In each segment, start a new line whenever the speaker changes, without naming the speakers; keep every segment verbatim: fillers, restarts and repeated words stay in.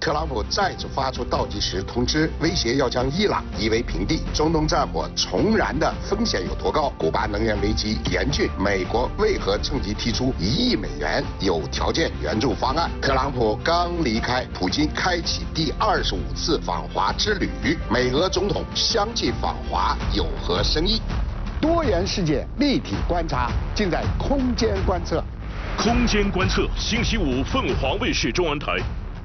特朗普再次发出倒计时通知，威胁要将伊朗夷为平地。中东战火重燃的风险有多高？古巴能源危机严峻，美国为何趁机提出一亿美元有条件援助方案？特朗普刚离开，普京开启第二十五次访华之旅，美俄总统相继访华有何深意？多元世界立体观察，尽在空间观测。
空间观测，星期五凤凰卫视中文台。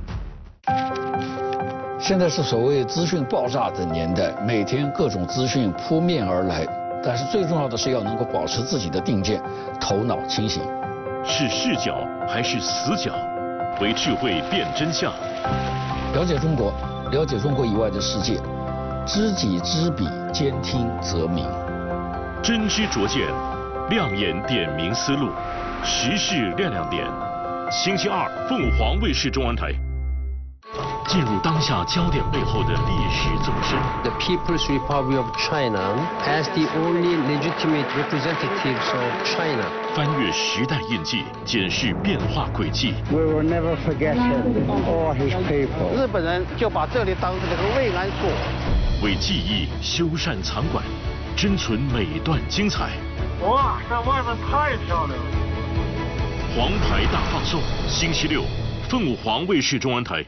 现在是所谓资讯爆炸的年代，每天各种资讯扑面而来，但是最重要的是要能够保持自己的定见，头脑清醒。
是视角还是死角？为智慧辨真相。
了解中国，了解中国以外的世界，知己知彼，兼听则明。
真知灼见，亮眼点明思路，时事亮亮点。星期二，凤凰卫视中文台。进入当下焦点背后的历史纵深。
The People's Republic of China as the only legitimate representatives of China.
翻越时代印记，检视变化轨迹。
We will never forget him or his people.
日本人就把这里当成了个慰安所。
为记忆修缮藏馆，珍存每段精彩。
哇，这外面太漂亮了！
黄牌大放送，星期六，凤凰卫视中文台。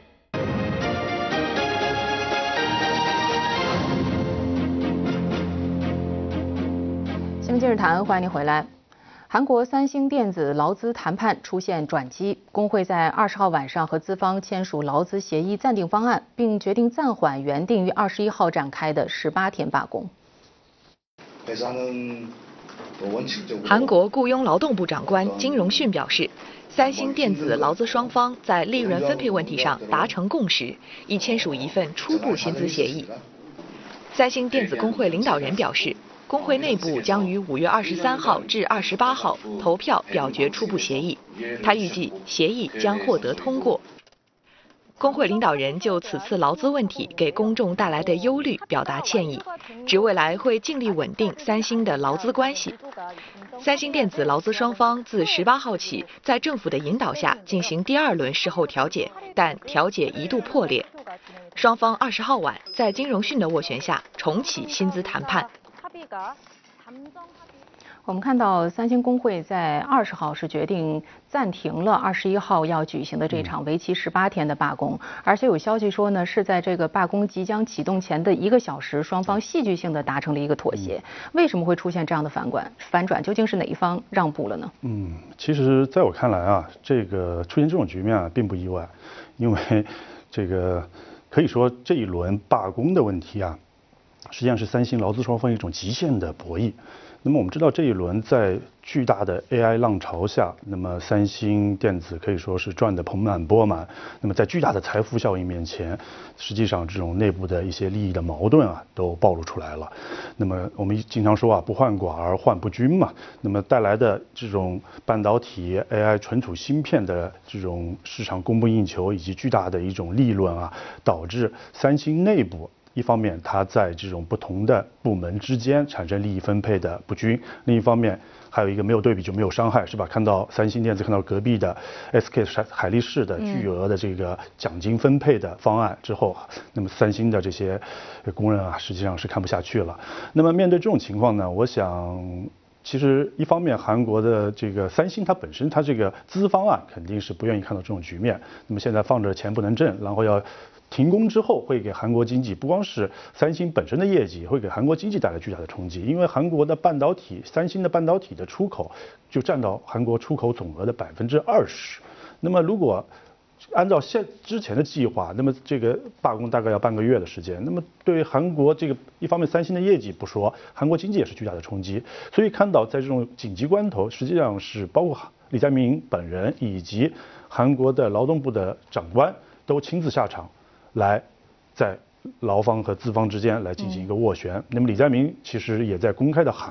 新闻今日谈，欢迎您回来。韩国三星电子劳资谈判出现转机，工会在二十号晚上和资方签署劳资协议暂定方案，并决定暂缓原定于二十一号展开的十八天罢工。
韩国雇佣劳动部长官金荣训表示，三星电子劳资双方在利润分配问题上达成共识，已签署一份初步薪资协议。三星电子工会领导人表示，工会内部将于五月二十三号至二十八号投票表决初步协议，他预计协议将获得通过。工会领导人就此次劳资问题给公众带来的忧虑表达歉意，指未来会尽力稳定三星的劳资关系。三星电子劳资双方自十八号起在政府的引导下进行第二轮事后调解，但调解一度破裂。双方二十号晚在金荣训的斡旋下重启薪资谈判。
我们看到三星工会在二十号是决定暂停了二十一号要举行的这场为期十八天的罢工，而且有消息说呢，是在这个罢工即将启动前的一个小时，双方戏剧性的达成了一个妥协。为什么会出现这样的反转？反转究竟是哪一方让步了呢？
嗯，其实在我看来啊，这个出现这种局面啊，并不意外，因为这个可以说这一轮罢工的问题啊，实际上是三星劳资双方一种极限的博弈。那么我们知道这一轮在巨大的 A I 浪潮下，那么三星电子可以说是赚得盆满钵满。那么在巨大的财富效应面前，实际上这种内部的一些利益的矛盾啊都暴露出来了。那么我们经常说啊，不患寡而患不均嘛。那么带来的这种半导体 A I 存储芯片的这种市场供不应求以及巨大的一种利润啊，导致三星内部一方面，它在这种不同的部门之间产生利益分配的不均；另一方面，还有一个没有对比就没有伤害，是吧？看到三星电子看到隔壁的 S K 海力士的巨额的这个奖金分配的方案之后，那么三星的这些工人啊，实际上是看不下去了。那么面对这种情况呢，我想。其实，一方面，韩国的这个三星它本身它这个资方啊，肯定是不愿意看到这种局面。那么现在放着钱不能挣，然后要停工之后，会给韩国经济不光是三星本身的业绩，会给韩国经济带来巨大的冲击。因为韩国的半导体，三星的半导体的出口就占到韩国出口总额的百分之二十。那么如果按照现之前的计划，那么这个罢工大概要半个月的时间。那么对于韩国这个一方面三星的业绩不说，韩国经济也是巨大的冲击。所以看到在这种紧急关头，实际上是包括李在明本人以及韩国的劳动部的长官都亲自下场，来在劳方和资方之间来进行一个斡旋。那么李在明其实也在公开的喊。